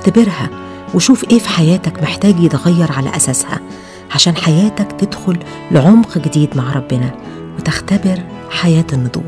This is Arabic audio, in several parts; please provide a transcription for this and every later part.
واختبرها وشوف إيه في حياتك محتاج يتغير على أساسها، عشان حياتك تدخل لعمق جديد مع ربنا وتختبر حياة النضوج.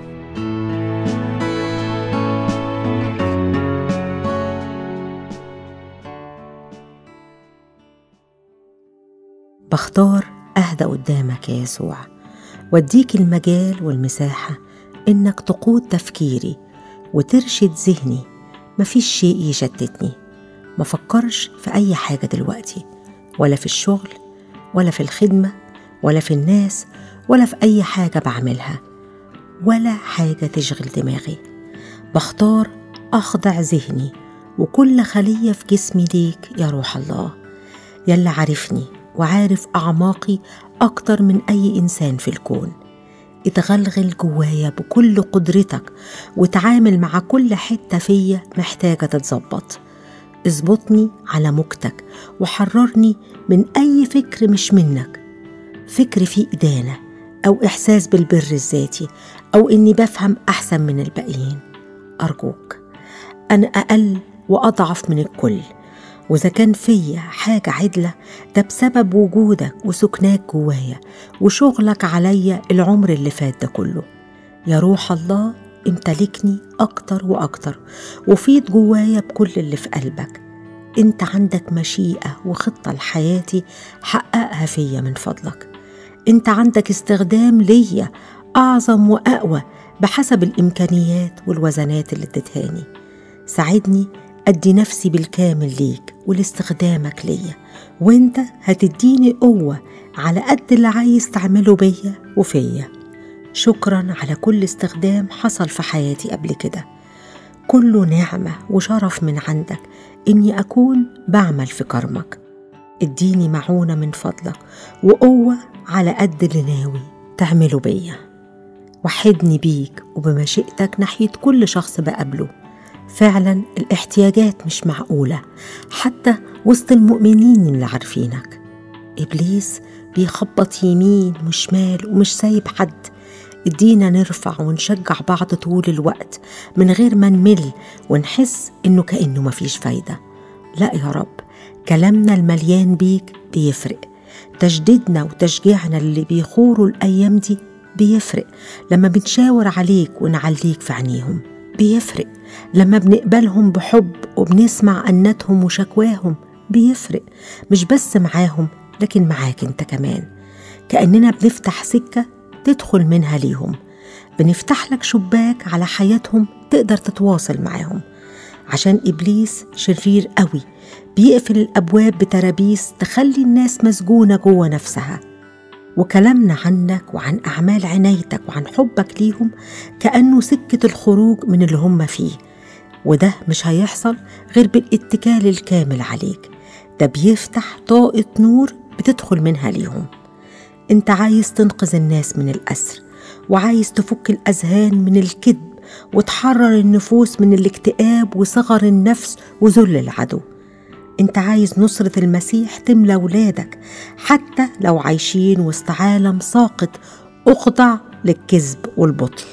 بختار أهدى قدامك يا يسوع، واديك المجال والمساحة إنك تقود تفكيري وترشد ذهني. مفيش شيء يشتتني، مفكرش في أي حاجة دلوقتي، ولا في الشغل ولا في الخدمة ولا في الناس ولا في أي حاجة بعملها، ولا حاجة تشغل دماغي. بختار أخضع ذهني وكل خلية في جسمي ليك يا روح الله، يلي عارفني وعارف أعماقي أكتر من أي إنسان في الكون. اتغلغل جوايا بكل قدرتك وتعامل مع كل حتة فيا محتاجة تتظبط. اظبطني على موجتك وحررني من أي فكر مش منك، فكر فيه إدانة أو إحساس بالبر الذاتي أو إني بفهم أحسن من الباقيين. أرجوك، أنا أقل وأضعف من الكل، وإذا كان فيا حاجة عدلة ده بسبب وجودك وسكناك جوايا وشغلك عليا العمر اللي فات ده كله. يا روح الله امتلكني أكتر وأكتر وفيض جوايا بكل اللي في قلبك. انت عندك مشيئة وخطة لحياتي، حققها فيا من فضلك. انت عندك استخدام ليا أعظم وأقوى بحسب الإمكانيات والوزنات اللي اديتهاني. ساعدني أدي نفسي بالكامل ليك ولاستخدامك ليا، وانت هتديني قوة على قد اللي عايز تعمله بيا وفيا. شكرا على كل استخدام حصل في حياتي قبل كده، كله نعمة وشرف من عندك إني أكون بعمل في كرمك. اديني معونة من فضلك وقوة على قد اللي ناوي تعمله بيا. وحدني بيك وبمشيئتك ناحية كل شخص بقابله. فعلا الاحتياجات مش معقولة حتى وسط المؤمنين اللي عارفينك. إبليس بيخبط يمين وشمال ومش سايب حد. ادينا نرفع ونشجع بعض طول الوقت من غير ما نمل ونحس إنه كأنه مفيش فايدة. لا يا رب، كلامنا المليان بيك بيفرق. تجديدنا وتشجيعنا اللي بيخوروا الأيام دي بيفرق. لما بنشاور عليك ونعليك في عينيهم بيفرق. لما بنقبلهم بحب وبنسمع أناتهم وشكواهم بيفرق. مش بس معاهم لكن معاك انت كمان. كأننا بنفتح سكة تدخل منها ليهم، بنفتح لك شباك على حياتهم تقدر تتواصل معاهم. عشان إبليس شرير قوي، بيقفل الأبواب بترابيس تخلي الناس مسجونة جوه نفسها. وكلامنا عنك وعن أعمال عنايتك وعن حبك ليهم كأنه سكة الخروج من اللي هم فيه، وده مش هيحصل غير بالاتكال الكامل عليك. ده بيفتح طاقة نور بتدخل منها ليهم. انت عايز تنقذ الناس من الأسر، وعايز تفك الأذهان من الكذب وتحرر النفوس من الاكتئاب وصغر النفس وذل العدو. انت عايز نصرة المسيح تملى ولادك حتى لو عايشين وسط عالم ساقط أخضع للكذب والبطل.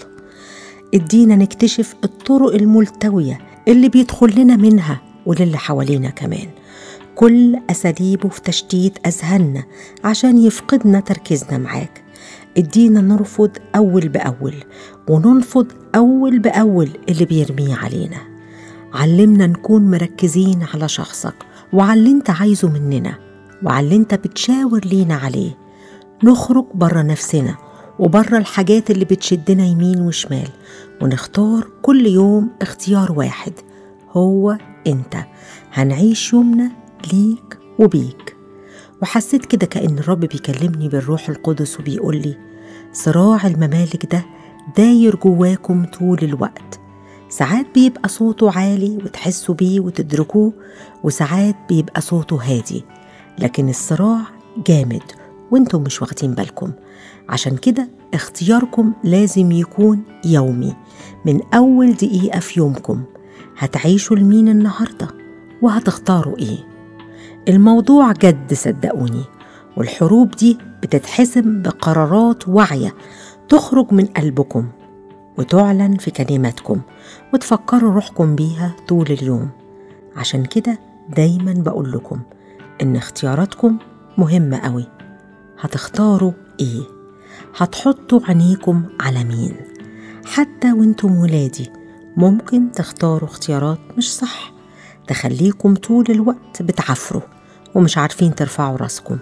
ادينا نكتشف الطرق الملتوية اللي بيدخل لنا منها وللي حوالينا كمان، كل أساليبه في تشتيت أذهاننا عشان يفقدنا تركيزنا معاك. ادينا نرفض أول بأول وننفض أول بأول اللي بيرميه علينا. علمنا نكون مركزين على شخصك وعلى اللي انت عايزه مننا وعلى اللي انت بتشاور لينا عليه. نخرج برا نفسنا وبرا الحاجات اللي بتشدنا يمين وشمال، ونختار كل يوم اختيار واحد هو انت. هنعيش يومنا ليك وبيك. وحسيت كده كأن الرب بيكلمني بالروح القدس وبيقول لي صراع الممالك ده داير جواكم طول الوقت. ساعات بيبقى صوته عالي وتحسوا بيه وتدركوه، وساعات بيبقى صوته هادي، لكن الصراع جامد وانتم مش واخدين بالكم. عشان كده اختياركم لازم يكون يومي من أول دقيقة في يومكم. هتعيشوا لمين النهاردة وهتختاروا ايه؟ الموضوع جد صدقوني، والحروب دي بتتحسم بقرارات واعية تخرج من قلبكم وتعلن في كلماتكم وتفكروا روحكم بيها طول اليوم. عشان كده دايما بقول لكم إن اختياراتكم مهمة قوي. هتختاروا إيه؟ هتحطوا عينيكم على مين؟ حتى وانتم ولادي ممكن تختاروا اختيارات مش صح تخليكم طول الوقت بتعفروا ومش عارفين ترفعوا راسكم.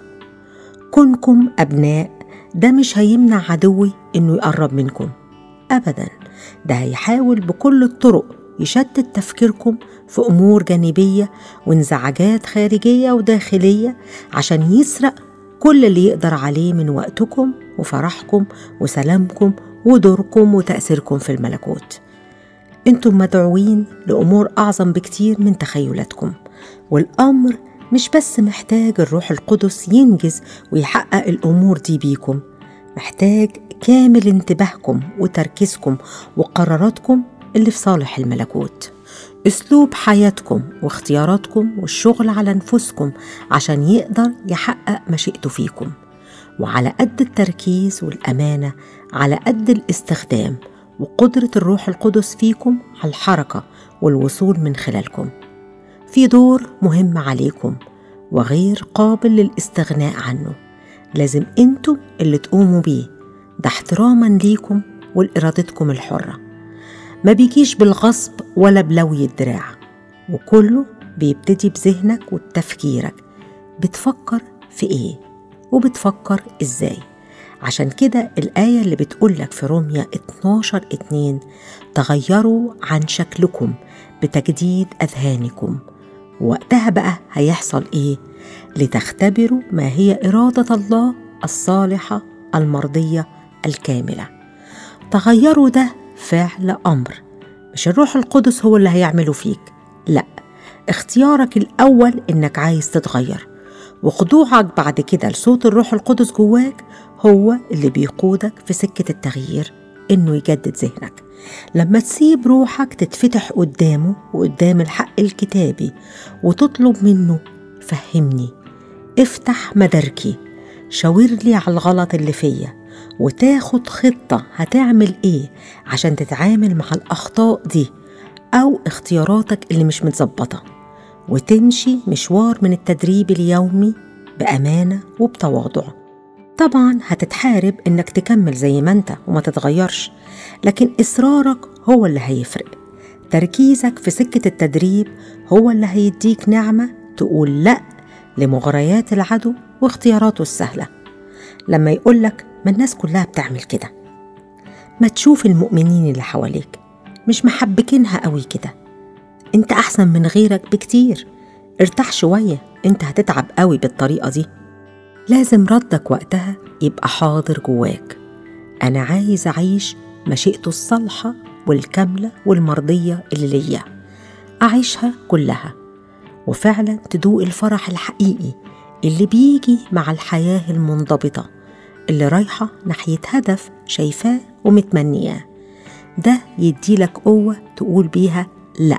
كونكم أبناء ده مش هيمنع عدوي إنه يقرب منكم أبدا، ده هيحاول بكل الطرق يشتت تفكيركم في أمور جانبية وانزعاجات خارجية وداخلية عشان يسرق كل اللي يقدر عليه من وقتكم وفرحكم وسلامكم ودوركم وتأثيركم في الملكوت. انتم مدعوين لأمور أعظم بكتير من تخيلاتكم، والأمر مش بس محتاج الروح القدس ينجز ويحقق الأمور دي بيكم، محتاج كامل انتباهكم وتركيزكم وقراراتكم اللي في صالح الملكوت، أسلوب حياتكم واختياراتكم والشغل على نفسكم عشان يقدر يحقق مشيئته فيكم. وعلى قد التركيز والأمانة على قد الاستخدام وقدرة الروح القدس فيكم على الحركة والوصول من خلالكم. في دور مهم عليكم وغير قابل للاستغناء عنه، لازم انتم اللي تقوموا بيه، ده احتراما ليكم ولإرادتكم الحرة. ما بيجيش بالغصب ولا بلوي الدراع، وكله بيبتدي بذهنك وبتفكيرك، بتفكر في ايه وبتفكر ازاي. عشان كده الآية اللي بتقولك في روميا 12:2 تغيروا عن شكلكم بتجديد أذهانكم، وقتها بقى هيحصل ايه؟ لتختبروا ما هي إرادة الله الصالحة المرضية الكاملة. تغيروا ده فعل أمر، مش الروح القدس هو اللي هيعمله فيك، لا، اختيارك الأول إنك عايز تتغير، وخضوعك بعد كده لصوت الروح القدس جواك هو اللي بيقودك في سكة التغيير، إنه يجدد ذهنك. لما تسيب روحك تتفتح قدامه وقدام الحق الكتابي وتطلب منه فهمني، افتح مداركي، شاور لي على الغلط اللي فيا، وتاخد خطة هتعمل ايه عشان تتعامل مع الأخطاء دي أو اختياراتك اللي مش متظبطة، وتمشي مشوار من التدريب اليومي بأمانة وبتواضع. طبعا هتتحارب إنك تكمل زي ما انت وما تتغيرش، لكن إصرارك هو اللي هيفرق. تركيزك في سكة التدريب هو اللي هيديك نعمة تقول لأ لمغريات العدو واختياراته السهلة. لما يقولك ما الناس كلها بتعمل كده، ما تشوف المؤمنين اللي حواليك مش محبكينها قوي كده، انت أحسن من غيرك بكتير، ارتاح شوية، انت هتتعب قوي بالطريقة دي. لازم ردك وقتها يبقى حاضر جواك، أنا عايز أعيش مشيئته الصالحة والكاملة والمرضية اللي ليا، أعيشها كلها، وفعلا تدوق الفرح الحقيقي اللي بيجي مع الحياة المنضبطة اللي رايحة ناحية هدف شايفاه ومتمنياه. ده يديلك قوة تقول بيها لأ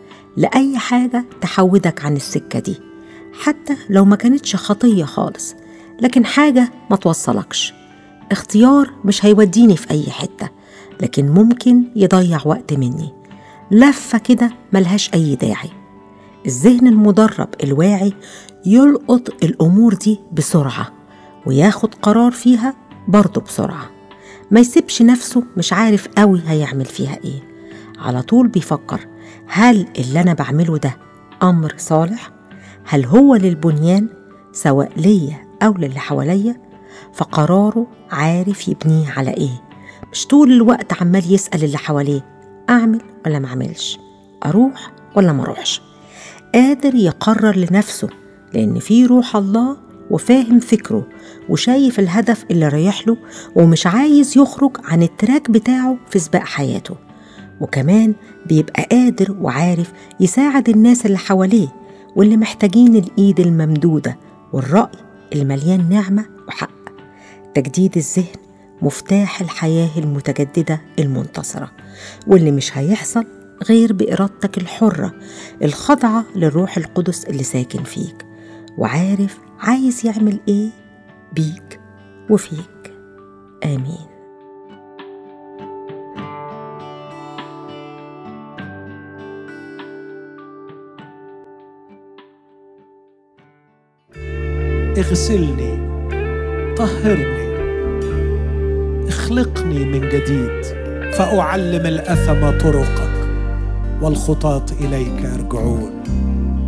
لأي حاجة تحودك عن السكة دي، حتى لو ما كانتش خطية خالص، لكن حاجة ما توصلكش. اختيار مش هيوديني في أي حتة، لكن ممكن يضيع وقت مني، لفة كده ملهاش أي داعي. الذهن المدرب الواعي يلقط الأمور دي بسرعة وياخد قرار فيها برضه بسرعة، ما يسيبش نفسه مش عارف قوي هيعمل فيها ايه، على طول بيفكر هل اللي أنا بعمله ده أمر صالح؟ هل هو للبنيان سواء ليا أو للي حواليا؟ فقراره عارف يبنيه على ايه، مش طول الوقت عمال يسأل اللي حواليه أعمل ولا ما أعملش، أروح ولا ما أروحش. قادر يقرر لنفسه لأن فيه روح الله وفاهم فكره وشايف الهدف اللي رايح له، ومش عايز يخرج عن التراك بتاعه في سباق حياته. وكمان بيبقى قادر وعارف يساعد الناس اللي حواليه واللي محتاجين الإيد الممدودة والرأي المليان نعمة وحق. تجديد الذهن مفتاح الحياة المتجددة المنتصرة، واللي مش هيحصل غير بإرادتك الحرة الخاضعة للروح القدس اللي ساكن فيك وعارف عايز يعمل إيه بيك وفيك. آمين. اغسلني، طهرني، اخلقني من جديد، فأعلم الأثم طرقك والخطاة إليك يرجعون.